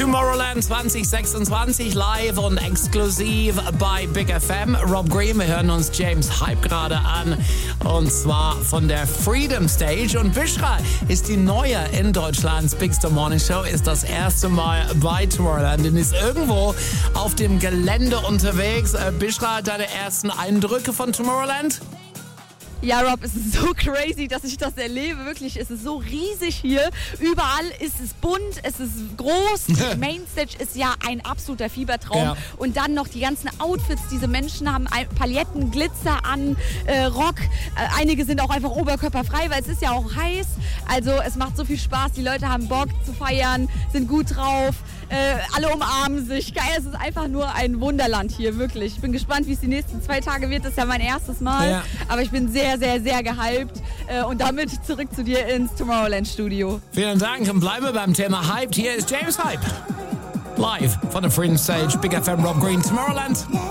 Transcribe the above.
Tomorrowland 2026 live und exklusiv bei Big FM. Rob Green, wir hören uns James Hype gerade an und zwar von der Freedom Stage. Und Bishra ist die neue in Deutschlands Big Star Morning Show, ist das erste Mal bei Tomorrowland und ist irgendwo auf dem Gelände unterwegs. Bishra, deine ersten Eindrücke von Tomorrowland? Ja, Rob, es ist so crazy, dass ich das erlebe. Wirklich, es ist so riesig hier. Überall ist es bunt, es ist groß. Die Mainstage ist ja ein absoluter Fiebertraum. Ja. Und dann noch die ganzen Outfits. Diese Menschen haben Paletten, Glitzer an, Rock. Einige sind auch einfach oberkörperfrei, weil es ist ja auch heiß. Also es macht so viel Spaß. Die Leute haben Bock zu feiern, sind gut drauf. Alle umarmen sich. Geil, es ist einfach nur ein Wunderland hier, wirklich. Ich bin gespannt, wie es die nächsten 2 Tage wird. Das ist ja mein erstes Mal. Ja. Aber ich bin sehr, sehr, sehr gehypt. Und damit zurück zu dir ins Tomorrowland-Studio. Vielen Dank und bleiben wir beim Thema Hyped. Hier ist James Hype. Live von der Freedom Stage, Big FM, Rob Green, Tomorrowland.